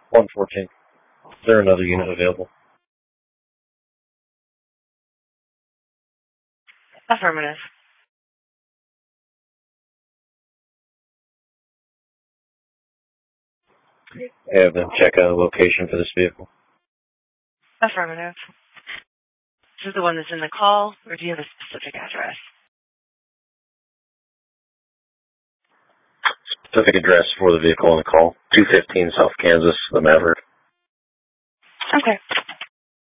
114. Is there another unit available? Affirmative. Have them check a location for this vehicle. Affirmative. This is the one that's in the call, or do you have a specific address? Specific address for the vehicle on the call. 215 South Kansas, the Maverick. Okay.